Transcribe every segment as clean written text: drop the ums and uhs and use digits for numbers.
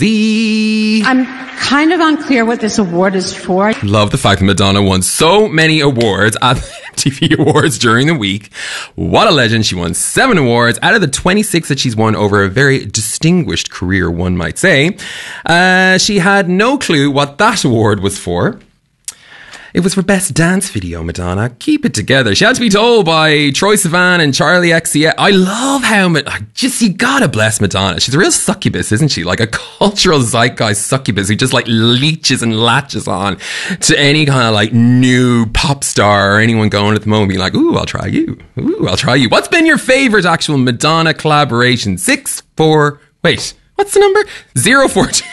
I'm kind of unclear what this award is for. Love the fact that Madonna won so many awards at the MTV Awards during the week. What a legend. She won 7 awards out of the 26 that she's won over a very distinguished career, one might say. She had no clue what that award was for. It was for Best Dance Video, Madonna. Keep it together. She had to be told by Troye Sivan and Charlie XCX. I love how, you gotta bless Madonna. She's a real succubus, isn't she? Like a cultural zeitgeist succubus who just like leeches and latches on to any kind of like new pop star or anyone going at the moment being like, ooh, I'll try you. Ooh, I'll try you. What's been your favourite actual Madonna collaboration? What's the number? 042.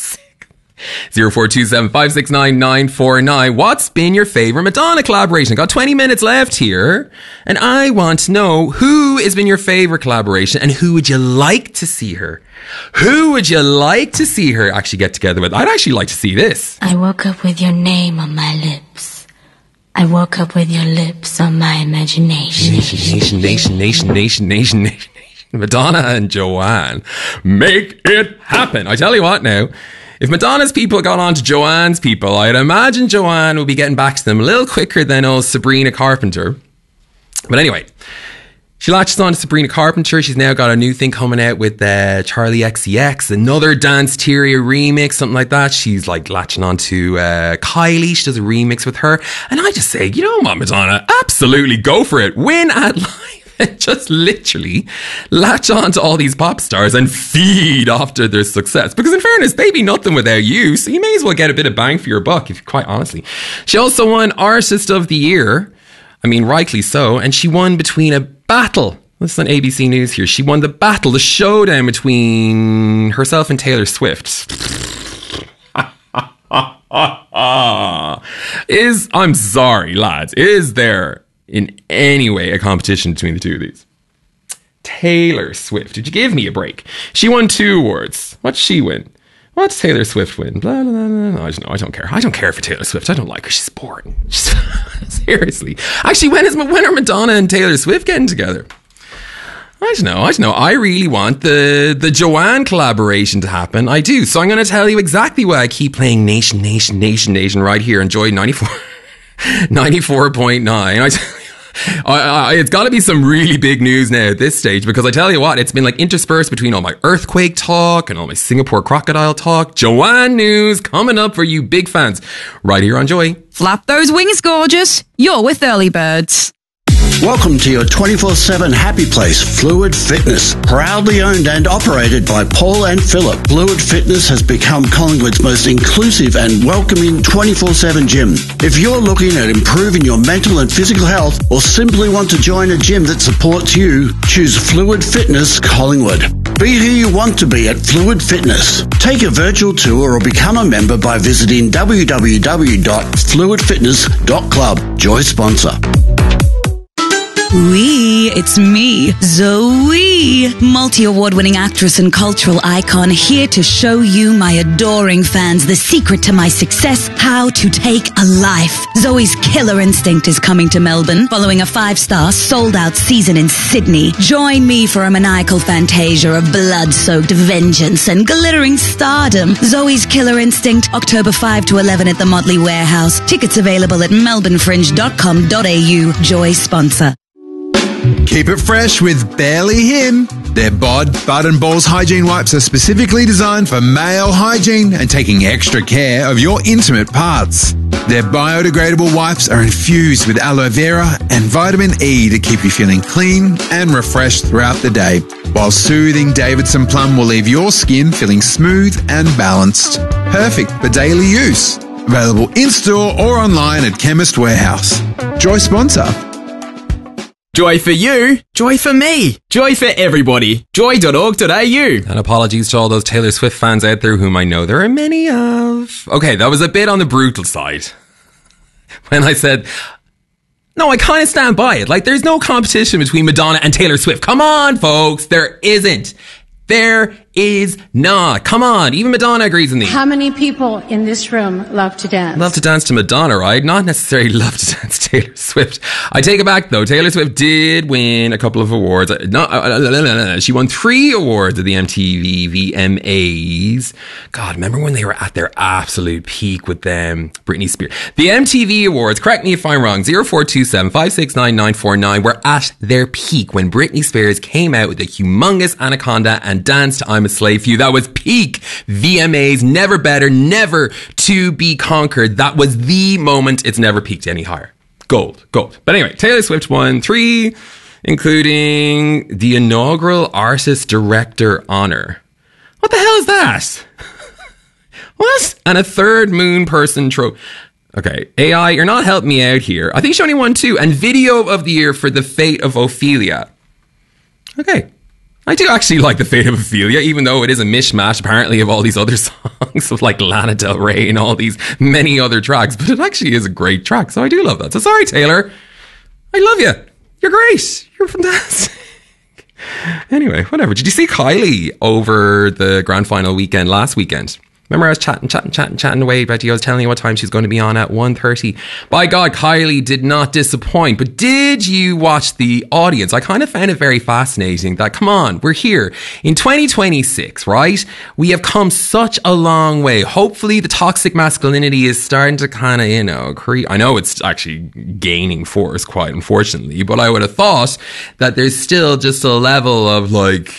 0427569949. What's been your favourite Madonna collaboration? Got 20 minutes left here, and I want to know who has been your favourite collaboration and who would you like to see her? Who would you like to see her actually get together with? I'd actually like to see this. I woke up with your name on my lips. I woke up with your lips on my imagination. Nation. Madonna and Joanne. Make it happen. I tell you what now. If Madonna's people got on to Joanne's people, I'd imagine Joanne would be getting back to them a little quicker than old Sabrina Carpenter. But anyway, she latches on to Sabrina Carpenter. She's now got a new thing coming out with Charlie XCX, another Danceteria remix, something like that. She's like latching on to Kylie. She does a remix with her. And I just say, you know what, Madonna? Absolutely go for it. Win at life. Just literally latch on to all these pop stars and feed after their success. Because in fairness, they be nothing without you. So you may as well get a bit of bang for your buck, if quite honestly. She also won Artist of the Year. I mean, rightly so. And she won between a battle. This is on ABC News here. She won the battle, the showdown between herself and Taylor Swift. I'm sorry, lads. Is there in any way a competition between the two of these? Taylor Swift. Did you give me a break? She won 2 awards. What'd she win? What's Taylor Swift win? Blah, blah, blah, blah. I don't care. I don't care for Taylor Swift. I don't like her. She's boring. Seriously. Actually, when are Madonna and Taylor Swift getting together? I don't know. I really want the Joanne collaboration to happen. I do. So I'm going to tell you exactly why I keep playing Nation right here on Joy 94.9. It's got to be some really big news now at this stage, because I tell you what, it's been like interspersed between all my earthquake talk and all my Singapore crocodile talk. Joanne news coming up for you big fans right here on Joy. Flap those wings, gorgeous. You're with Early Birds. Welcome to your 24/7 happy place, Fluid Fitness. Proudly owned and operated by Paul and Philip, Fluid Fitness has become Collingwood's most inclusive and welcoming 24/7 gym. If you're looking at improving your mental and physical health, or simply want to join a gym that supports you, choose Fluid Fitness Collingwood. Be who you want to be at Fluid Fitness. Take a virtual tour or become a member by visiting www.fluidfitness.club. Joy sponsor. It's me, Zoe, multi-award-winning actress and cultural icon, here to show you, my adoring fans, the secret to my success, how to take a life. Zoe's Killer Instinct is coming to Melbourne, following a 5-star sold-out season in Sydney. Join me for a maniacal fantasia of blood-soaked vengeance and glittering stardom. Zoe's Killer Instinct, October 5 to 11 at the Motley Warehouse. Tickets available at melbournefringe.com.au. Joy sponsor. Keep it fresh with Barely Him. Their Bod, Bud and Balls hygiene wipes are specifically designed for male hygiene and taking extra care of your intimate parts. Their biodegradable wipes are infused with aloe vera and vitamin E to keep you feeling clean and refreshed throughout the day, while soothing Davidson Plum will leave your skin feeling smooth and balanced. Perfect for daily use. Available in-store or online at Chemist Warehouse. Joy sponsor. Joy for you, joy for me, joy for everybody. Joy.org.au. And apologies to all those Taylor Swift fans out there, whom I know there are many of. Okay, that was a bit on the brutal side. When I said, no, I kind of stand by it. Like, there's no competition between Madonna and Taylor Swift. Come on, folks. There isn't. There is not. Come on, even Madonna agrees with me. How many people in this room love to dance? Love to dance to Madonna, right? Not necessarily love to dance to Taylor Swift. I take it back though. Taylor Swift did win a couple of awards. She won 3 awards at the MTV VMAs. God, remember when they were at their absolute peak with them? Britney Spears. The MTV Awards, correct me if I'm wrong, 0427 569 949 were at their peak when Britney Spears came out with a humongous Anaconda and danced to I'm a Slave for You. That was peak VMAs. Never better, never to be conquered. That was the moment. It's never peaked any higher. Gold. But anyway, Taylor Swift won 3, including the inaugural Artist Director honor. What the hell is that? What? And a 3rd Moon Person trophy. Okay, AI, you're not helping me out here. I think she only won 2. And Video of the Year for The Fate of Ophelia. Okay. I do actually like The Fate of Ophelia, even though it is a mishmash, apparently, of all these other songs of like Lana Del Rey and all these many other tracks. But it actually is a great track, so I do love that. So sorry, Taylor. I love you. You're great. You're fantastic. Anyway, whatever. Did you see Kylie over the grand final weekend last weekend? Remember I was chatting away about you. I was telling you what time she's going to be on at 1:30. By God, Kylie did not disappoint. But did you watch the audience? I kind of found it very fascinating that, come on, we're here in 2026, right? We have come such a long way. Hopefully the toxic masculinity is starting to kind of, creep. I know it's actually gaining force, quite unfortunately, but I would have thought that there's still just a level of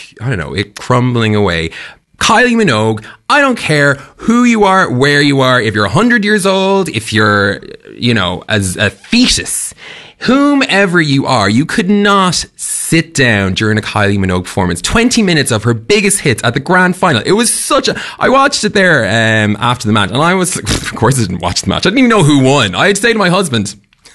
it crumbling away. Kylie Minogue, I don't care who you are, where you are, if you're 100 years old, if you're, as a fetus, whomever you are, you could not sit down during a Kylie Minogue performance. 20 minutes of her biggest hits at the grand final. It was I watched it there after the match, and I was, of course I didn't watch the match. I didn't even know who won. I had stayed to my husband.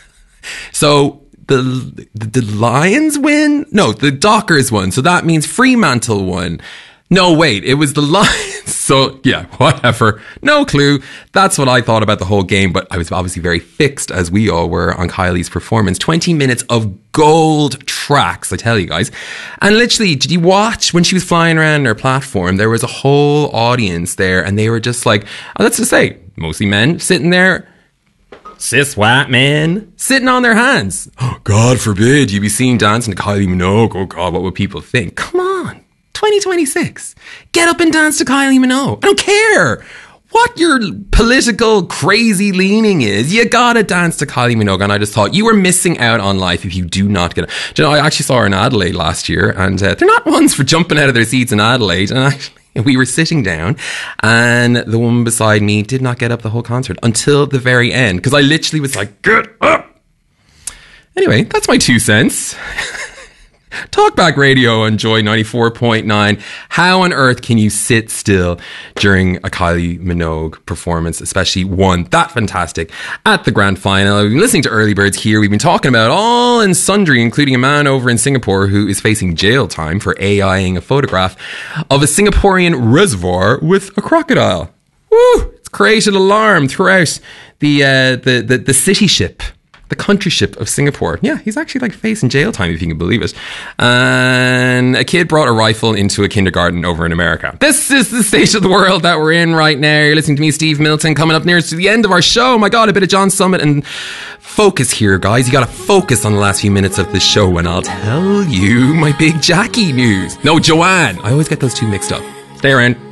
So the Lions win? No, the Dockers won. So that means Fremantle won. No, wait, it was the Lions. So, yeah, whatever. No clue. That's what I thought about the whole game, but I was obviously very fixed, as we all were, on Kylie's performance. 20 minutes of gold tracks, I tell you guys. And literally, did you watch when she was flying around her platform? There was a whole audience there, and they were just like, let's just say, mostly men, sitting there, cis white men, sitting on their hands. Oh, God forbid you be seen dancing to Kylie Minogue. Oh, God, what would people think? Come on. 2026. Get up and dance to Kylie Minogue. I don't care what your political crazy leaning is. You gotta dance to Kylie Minogue. And I just thought you were missing out on life if you do not get it. I actually saw her in Adelaide last year, and they're not ones for jumping out of their seats in Adelaide. And actually, we were sitting down, and the woman beside me did not get up the whole concert until the very end, because I literally was like, get up. Anyway, that's my 2 cents. Talkback Radio on Joy 94.9. How on earth can you sit still during a Kylie Minogue performance, especially one that fantastic at the grand final? We've been listening to Early Birds here. We've been talking about all and sundry, including a man over in Singapore who is facing jail time for AIing a photograph of a Singaporean reservoir with a crocodile. Woo! It's created alarm throughout the city ship. The country ship of Singapore. Yeah, he's actually facing jail time, if you can believe it. And a kid brought a rifle into a kindergarten over in America. This is the state of the world that we're in right now. You're listening to me, Steve Milton, coming up nearest to the end of our show. Oh my God, a bit of John Summit and focus here, guys. You got to focus on the last few minutes of the show, and I'll tell you my big Jackie news. No, Joanne. I always get those two mixed up. Stay around.